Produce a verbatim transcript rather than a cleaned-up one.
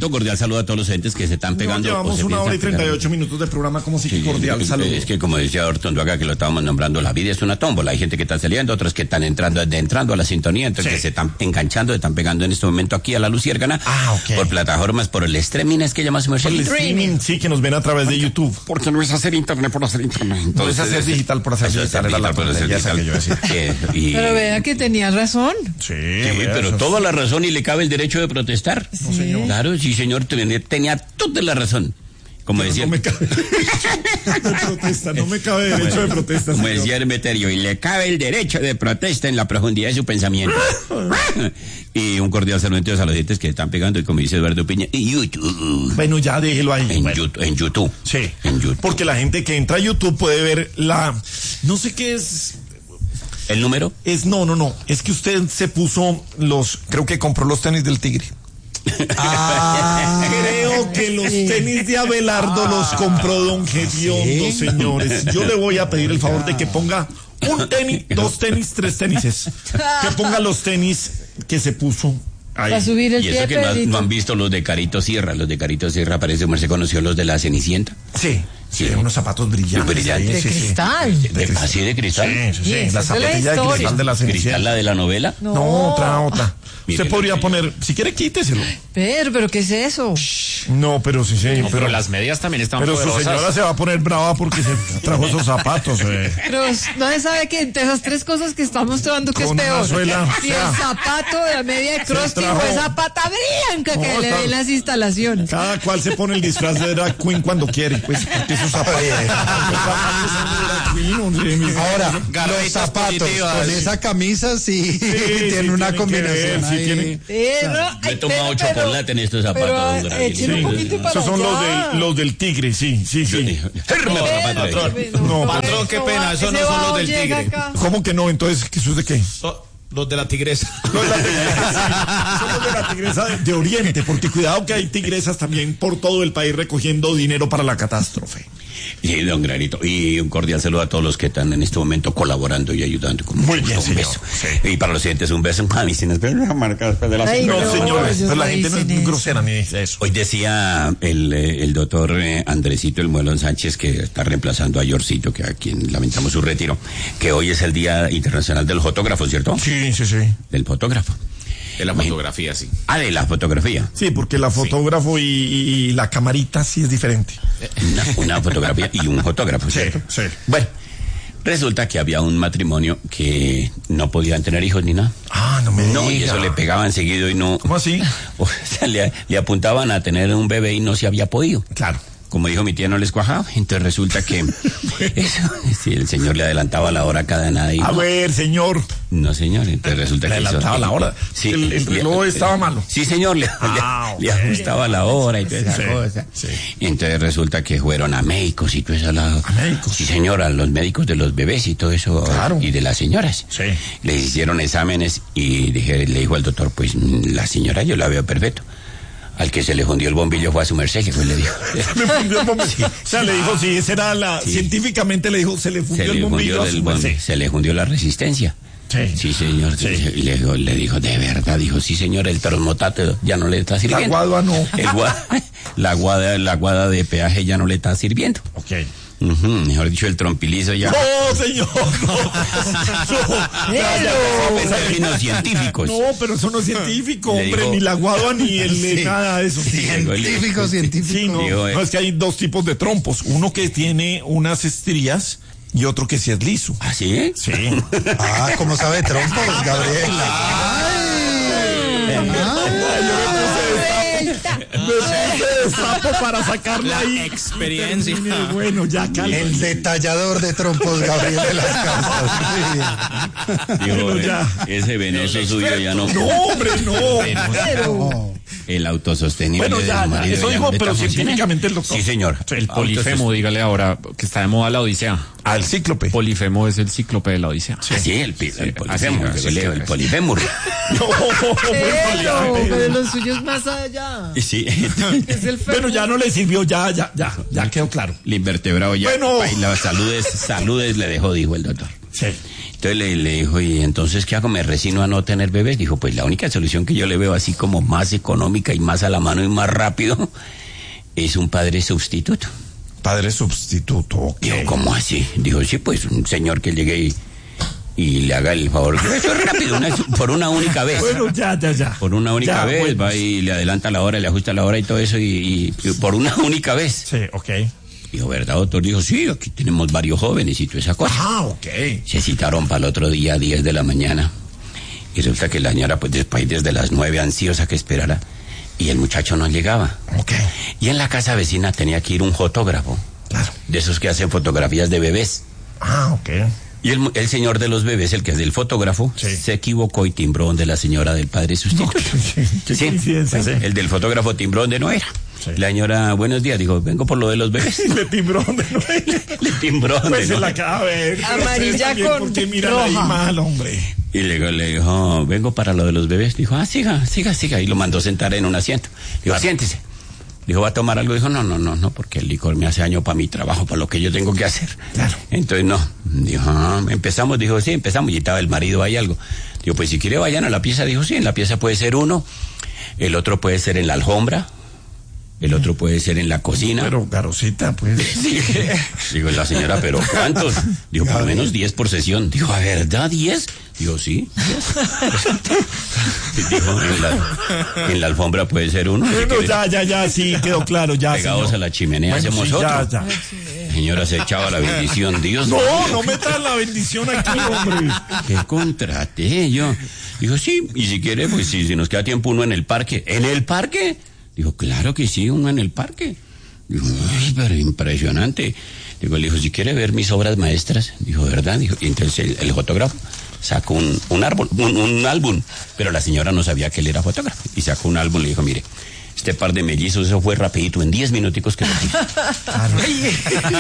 Granito, cordial saludo a todos los entes que se están pegando. No, llevamos una hora y treinta y ocho minutos de programa, como si sí, cordial saludo. Es que como decía Orton Duaga, que lo estábamos nombrando, la vida es una tómbola. Hay gente que está saliendo, otros que están entrando, entrando a la sintonía, entonces sí. que se están enganchando, se están pegando en este momento aquí a la Luciérgana. Ah, ok. Por plataformas, por el streaming, es que llamas Por el streaming, sí, que nos ven a través de YouTube. Porque no es hacer internet por hacer internet. Entonces, no es hacer digital por hacer digital, era la palabra que yo decía. Y... Pero vea que tenía razón. Sí, sí pero eso. Toda la razón y le cabe el derecho de protestar. Sí. No, señor. Claro, sí, señor, tenía toda la razón. Como pero decía. No me cabe de protesta, no me cabe derecho de protesta. Como decía Hermeterio, y le cabe el derecho de protesta en la profundidad de su pensamiento. Y un cordial saludo a los dientes que están pegando, y como dice Eduardo Piña, en YouTube. Bueno, ya déjelo ahí. En, bueno. YouTube, en YouTube. Sí. En YouTube. Porque la gente que entra a YouTube puede ver la. No sé qué es. ¿El número? Es, no, no, no. Es que usted se puso los. Creo que compró los tenis del Tigre. Ah, creo que los tenis de Abelardo ah, los compró don Gediondo, ¿sí? Señores. Yo le voy a pedir el favor de que ponga un tenis, dos tenis, tres tenises. Que ponga los tenis que se puso ahí. Para subir el y eso pie, que no, no han visto los de Carito Sierra. Los de Carito Sierra, parece que se conoció los de la Cenicienta. Sí. Sí, sí, unos zapatos brillantes. brillantes. De sí, cristal. Sí. De, de, ¿Así de cristal? Sí, sí, sí. sí la zapatilla de cristal de la Cenicienta. ¿Cristal la de la novela? No, no otra, otra. Mire, usted podría poner, si quiere, quíteselo. Pero, pero, ¿qué es eso? No, pero sí, sí. No, pero, pero las medias también están pero poderosas. Pero su señora se va a poner brava porque se trajo esos zapatos. Eh. Pero no se sabe que entre esas tres cosas que está mostrando que con es peor. Suela, y el zapato de la media de crusty o esa pata blanca que no, le ven las instalaciones. Cada cual se pone el disfraz de drag queen cuando quiere, pues, porque esos zapatos. Ahora, los zapatos con esa camisa sí, sí tienen sí, una combinación. Sí, tiene. Pero, me he tomado chocolate en estos zapatos. Pero, sí. un poquito para esos son los, de, los del Tigre, sí, sí, sí. No, patrón, no, patrón, qué pena, esos no son los del Tigre. ¿Cómo que no? Entonces, ¿qué es de qué? Los de la tigresa. Los de la tigresa. Son los de la tigresa de, de Oriente, porque cuidado que hay tigresas también por todo el país recogiendo dinero para la catástrofe. Sí, don Granito. Y un cordial saludo a todos los que están en este momento colaborando y ayudando. Con Muy bien, un señor. beso. Sí. Y para los siguientes, un beso. Mami, sin esperar marcar después de la Ay, no, no, señores, pero la gente no es eso. grosera ni dice eso. Hoy decía el, el doctor eh, Andresito El Muelón Sánchez, que está reemplazando a Yorcito, que a quien lamentamos su retiro, que hoy es el Día Internacional del Fotógrafo, ¿cierto? Sí, sí, sí. Del fotógrafo. De la fotografía, sí. Ah, de la fotografía. Sí, porque la fotógrafo sí. y, y la camarita sí es diferente. Una, una fotografía y un fotógrafo, ¿cierto? Sí, sí. Bueno, resulta que había un matrimonio que no podían tener hijos ni nada. Ah, no me No, diga. y eso le pegaban seguido y no... ¿Cómo así? O sea, le, le apuntaban a tener un bebé y no se había podido. Claro. Como dijo mi tía, no les cuajaba. Entonces resulta que eso, si el señor le adelantaba la hora cada nada. Y a no, ver, señor. No, señor. Entonces resulta le que... Le adelantaba la hora. Sí. El, el reloj le, estaba malo. Sí, señor. Le, ah, le, okay. le ajustaba la hora y toda esa sí, cosa. Sí. Y entonces resulta que fueron a médicos y todo eso. La, ¿A médicos? Sí, señor. A los médicos de los bebés y todo eso. Claro. Y de las señoras. Sí. Les hicieron exámenes y dije, le dijo al doctor, pues la señora yo la veo perfecto. Al que se le fundió el bombillo fue a su merced, que fue le dijo. Me fundió el bombillo. Sí. O sea, le dijo, sí, esa era la... Sí. Científicamente le dijo, se le fundió se el bombillo fundió a su merced. Se le fundió la resistencia. Sí. Sí, señor. Sí. Y le, le dijo, de verdad, dijo, sí, señor, el termostato ya no le está sirviendo. La guada no. El guada, la guada, la guada de peaje ya no le está sirviendo. Ok. Uh-huh, mejor dicho, el trompilizo ya. No, señor, no. no. Pero... términos científicos. No, pero eso no es científico, hombre, digo... ni la guagua ni el sí. nada de eso. Científico, científico. Sí, no, digo, eh. no, es que hay dos tipos de trompos. Uno que tiene unas estrías y otro que sí es liso. ¿Ah, sí? Sí. Ah, ¿cómo sabe trompos, Gabriel? Ay. Ay. Me puse de sapo para sacarla la ahí. Experiencia. Bueno, ya calma. El detallador de trompos, Gabriel de las Casas. Digo, bueno, ya. Ese venoso suyo ya no. No, hombre, no. Pero... El autosostenible. Bueno, ya, ya, eso dijo, pero científicamente el doctor. Sí, señor. El polifemo, dígale ahora, que está de moda la Odisea. Al cíclope. Polifemo es el cíclope de la Odisea. Sí, sí el, el, el polifemo. Así, el, el polifémur. No, pero, pero los suyos más allá. Sí. Es el bueno, ya no le sirvió, ya, ya, ya, ya quedó claro. El invertebrado ya. Bueno. Ay, la saludes, saludes le dejó, dijo el doctor. Sí. Entonces le, le dijo, ¿y entonces qué hago? ¿Me resigno a no tener bebés? Dijo, pues la única solución que yo le veo así como más económica y más a la mano y más rápido es un padre sustituto. Padre sustituto, ok. Dijo, ¿cómo así? Dijo, sí, pues un señor que llegue y, y le haga el favor. Eso es rápido, una, por una única vez. Bueno, ya, ya, ya. Por una única ya, vez, bueno. va y le adelanta la hora, le ajusta la hora y todo eso, y, y, y por una única vez. Sí, ok. Dijo, ¿verdad, doctor? Dijo, sí, aquí tenemos varios jóvenes y toda esa cosa. Ah, ok. Se citaron para el otro día a diez de la mañana. Y resulta que la señora, pues después desde las nueve, ansiosa que esperara. Y el muchacho no llegaba. Ok. Y en la casa vecina tenía que ir un fotógrafo. Claro. De esos que hacen fotografías de bebés. Ah, ok. Y el, el señor de los bebés, el que es del fotógrafo, Sí. se equivocó y timbró donde la señora del padre sustituto. Qué Sí, coincidencia, bueno, sí. el del fotógrafo timbró donde no era. Sí. La señora, buenos días, dijo, vengo por lo de los bebés. Le timbró donde no era. Le timbró donde Pues no en la era. cara, a ver. pero Amarilla ustedes también, con ¿por qué miran ahí roja. mal, hombre? Y luego le dijo, vengo para lo de los bebés. Dijo, ah, siga, siga, siga. Y lo mandó sentar en un asiento. Dijo, siéntese. Dijo, ¿va a tomar algo? Dijo, no, no, no, no, porque el licor me hace daño para mi trabajo, para lo que yo tengo que hacer. Claro. Entonces, no. Dijo, ah, empezamos. Dijo, sí, empezamos. Y estaba el marido ahí algo. Dijo, pues si quiere vayan a la pieza. Dijo, sí, en la pieza puede ser uno. El otro puede ser en la alfombra. El otro puede ser en la cocina. Pero, Garosita, pues. Sí. Digo, la señora, ¿pero cuántos? Dijo, por lo menos diez por sesión. Dijo, ¿a verdad diez? Dijo, sí. diez. Dijo, en la, en la alfombra puede ser uno. Si Bueno, quiere, ya, ya, ya, sí, quedó claro, ya. pegados señor. a la chimenea Bueno, hacemos sí, otro. ya, ya. La señora se echaba la bendición. Dios No, mío. no metas la bendición aquí, hombre. ¿Qué contraté yo? Dijo, sí, y si quiere, pues si, si nos queda tiempo uno en el parque. ¿En el parque? Dijo, claro que sí, uno en el parque. Dijo, ay, pero impresionante. Digo, le dijo, si quiere ver mis obras maestras. Dijo, ¿verdad? Dijo, y entonces el, el fotógrafo sacó un, un árbol, un, un álbum, pero la señora no sabía que él era fotógrafo. Y sacó un álbum y le dijo, mire, este par de mellizos, eso fue rapidito, en diez minuticos que lo hice.